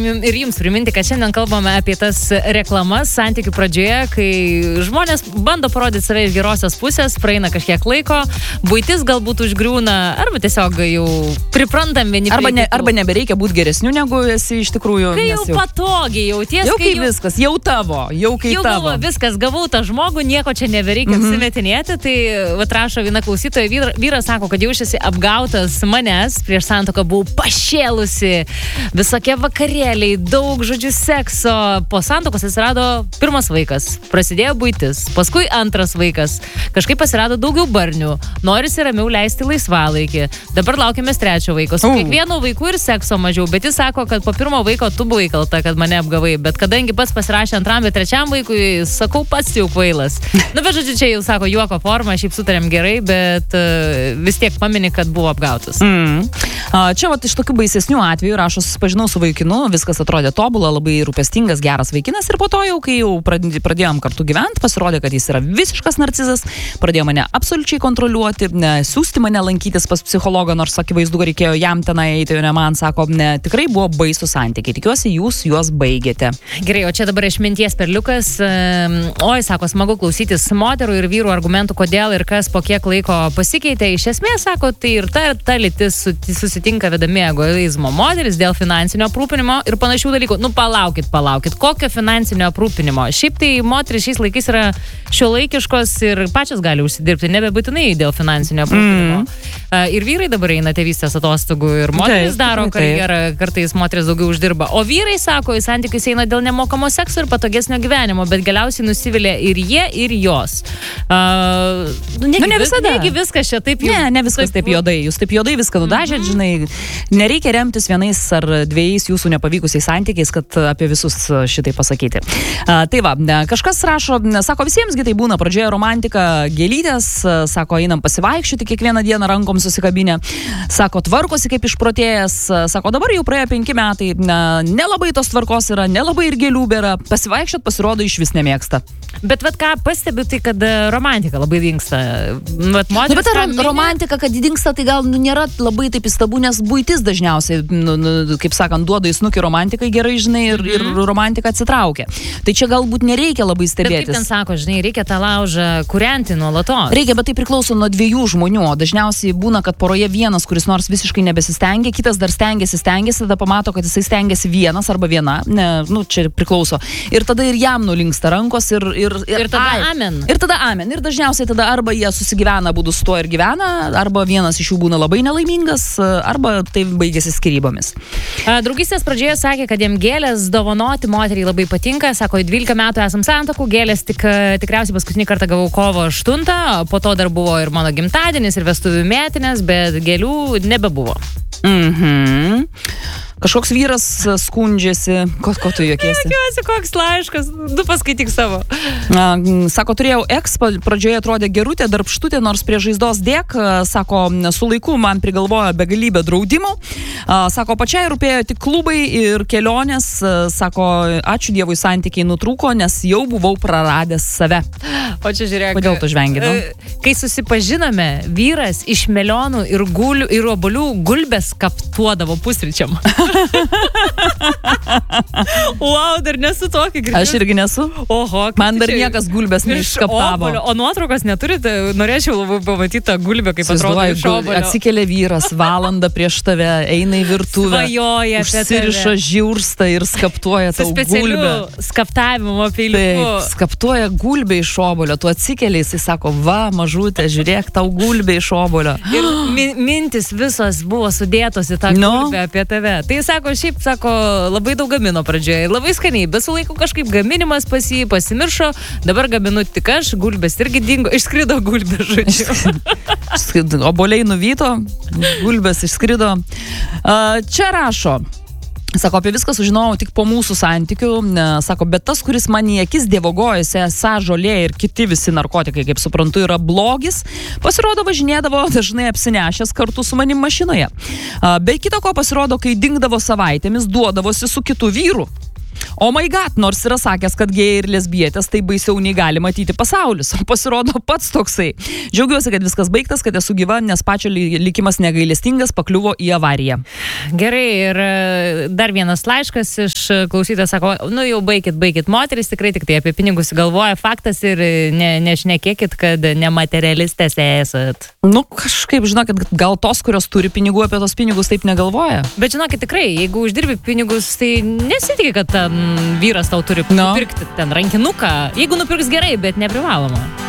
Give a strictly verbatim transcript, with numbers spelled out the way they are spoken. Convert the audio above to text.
norim ir jums priminti, kad šiandien kalbame apie tas reklamas santykių pradžioje, kai žmonės bando parodyti save iš gerosios pusės, praeina kažkiek laiko, buitis galbūt užgriūna, arba tiesiog jau priprantam vieni arba, ne, arba nebereikia būti geresniu, negu esi iš tikrųjų. Kai jau, jau patogiai jauties. Jau kai jau, viskas, jau tavo, jau kai jau tavo. Buvo, viskas, gavau tą žmogų, nieko čia nebereikia mm-hmm. apsimetinėti, tai vat rašo viena klausytoja, vyras, vyras sako, kad jaučiasi apgautas manęs, prieš santuoką buvau pašėlusi, visokie vakarėliai, daug žodžių sekso, po santuokos atsirado pirmas vaikas, prasidėjo buitis, paskui antras vaikas, kažkaip atsirado daugiau barnių, norisi ramiau leisti laisvalaikį, dabar laukiamės trečio vaiko, su kiekvienu vaiku ir sekso mažiau, bet jis sako, kad po pirmo vaiko tu buvai kalta, kad mane apgavai, bet kadangi pats pasirašė antram ir trečiam vaikui, sakau, pats jau kvailas. Nu, bet žodžiu, čia jau sako juoko forma, šiaip sutarėm gerai, bet uh, vis tiek pamini, kad buvo apgautas. Mm. Uh, čia vat iš tokių baisesnių atvejų rašo, susipažinau su vaikinu, viskas atrodė tobula, labai rūpestingas, geras vaikinas ir po to jau, kai jau pradėjom kartu gyventi, pasirodė, kad jis yra visiškas narcizas, pradėjo mane absoliučiai kontroliuoti, ne, siūsti mane lankytis pas psichologą, nors akivaizdu, kad reikėjo jam tenai eiti, ne man, sako, ne, tikrai buvo baisų santykiai, tikiuosi, jūs juos baigėte. Gerai, o čia dabar išminties perliukas, oi, sako, smagu klausytis moterų ir vyrų argumentų, kodėl ir kas po kiek laiko pasikeitė, iš esmės, sako, tai ir ta, ir ta lytis susitinka vedami egoizmo, moteris dėl finansinio aprūpinimo ir panašių dalykų. Nu, palaukit, palaukit, kokio finansinio aprūpinimo? Šiaip tai moteris šiais laikais yra šiuolaikiškos ir pačios gali užsidirbti, nebebūtinai dėl finansinio aprūpinimo. Mm. Uh, ir vyrai dabar eina tėvystės atostogų ir moteris taip, daro karjerą, kartais moteris daugiau uždirba. O vyrai, sako, į santykius eina dėl nemokamo sekso ir patogesnio gyvenimo, bet galiausiai nusivilia ir jie, ir jos. Uh, negi, nu, ne visada. Negi viskas čia taip jau. Ne, ne viskas taip, taip juodai. Jūs taip juodai viską nudažėt, mm-hmm. žinai, nereikia remtis vienais ar dviejais jūsų nepavykusiais santykiais, kad apie visus šitai pasakyti. Uh, tai va, kažkas rašo, sako, visiems tai būna pradžioje romantika, gėlytės, sako, einam pasivaikščioti kiekvieną dieną rankom susikabinę, sako, tvarkosi kaip išprotėjęs, sako, dabar jau praėjo penki metai, nelabai tos tvarkos yra, nelabai ir gėlių bėra, pasivaikščiot pasirodo iš vis nemėgsta. Bet vat ką pastebiu, tai kad romantika labai dingsta. Vat nu, bet ta romantika, kad dingsta, tai gal nu, nėra labai taip įstabu, nes buitis dažniausiai, nu, nu, kaip sakant, duoda į snukį romantikai gerai, žinai, ir, mm-hmm. ir romantika atsitraukia. Tai čia galbūt nereikia labai stebėtis. Bet kaip ten sako, žinai, reikia tą laužą kūrenti nuolatos. Reikia, bet tai priklauso nuo dviejų žmonių. Dažniausiai būna, kad poroje vienas, kuris nors visiškai nebesistengia, kitas dar stengiasi, stengiasi, tada pamato, kad jisai stengiasi vienas arba viena, ne, nu, čia priklauso. Ir tada ir jam nulinksta rankos ir ir, ir, ir tada ai, amen. Ir tada amen. Ir dažniausiai tada arba jie susigyvena būdu su tuo ir gyvena, arba vienas iš jų būna labai nelaimingas, arba tai baigėsi skyrybomis. Draugystės pradžioje sakė, kad jam gėlės dovanoti moteriai labai patinka. Sako, dvylika metų esam santuokų, gėlės tik, tikriausiai paskutinį kartą gavau kovo aštuntą, po to dar buvo ir mano gimtadienis, ir vestuvių metinės, bet gėlių nebebuvo. Mhm. Kažkoks vyras skundžiasi, ko, ko tu juokiesi? Juokiuosi, koks laiškas, du paskaityk savo. Sako, turėjau eks, pradžioje atrodė gerutė, darbštutė, nors prie žaizdos dėk, sako, su laiku man prigalvojo begalybę draudimų, sako, pačiai rūpėjo tik klubai ir kelionės, sako, ačiū Dievui santykiai nutrūko, nes jau buvau praradęs save. O čia žiūrėk. Kodėl tu žvengino? Kai susipažinome, vyras iš melionų ir, gulių, ir obolių gulbės kaptuodavo pusryčiam. Wow, dar nesu tokį girdėjęs. Aš irgi nesu. Oho, man dar niekas gulbės neiškaptavo. O nuotraukos neturite? Norėčiau labai pamatyti tą gulbę, kaip atrodo iš obolio. Atsikelia vyras valandą prieš tave, eina į virtuvę, svajoja, užsiriša žiurstą ir skaptuoja tau gulbę. Skaptavimo peiliuku. Taip, skaptuoja gulbę iš obolio. Tu atsikeli, jisai sako, va, mažutė, žiūrėk, tau gulbė iš obolio. Ir mi mintis visos buvo sudėtos į tą no. gulbę apie tave. Tai sako, šiaip, sako, labai daug gamino pradžioje, labai skaniai, bet su laiku kažkaip gaminimas pas jį pasimiršo, dabar gaminu tik aš, gulbės irgi dingo, išskrido gulbė, žodžiu. Oboliai nuvyto, gulbės išskrido. Čia rašo, sako, apie viską sužinojau tik po mūsų santykių, sako, bet tas, kuris man į akis dievogojasi, esą žolė ir kiti visi narkotikai, kaip suprantu, yra blogis, pasirodo važinėdavo dažnai apsinešęs kartu su manim mašinoje. Be kita ko pasirodo, kai dingdavo savaitėmis, duodavosi su kitu vyru. O my god, nors yra sakęs, kad gėjai ir lesbietės tai baisiau nei gali matyti pasaulis. Pasirodo pats toksai. Džiaugiuosi, kad viskas baigtas, kad esu gyva, nes pačio likimas negailestingas, pakliuvo į avariją. Gerai, ir dar vienas laiškas iš klausytojo sako, nu jau baikit, baikit, moteris tikrai tik tai apie pinigus galvoja, faktas ir ne, nešnekėkit, kad nematerialistės esat. Nu, kažkaip, žinokit, gal tos, kurios turi pinigų, apie tos pinigus taip negalvoja. Bet žinokit, tikrai, jeigu uždirbi pinigus, tai nesitikė, kad ten vyras tau turi no. pirkti ten rankinuką. Jeigu nupirks gerai, bet neprivaloma.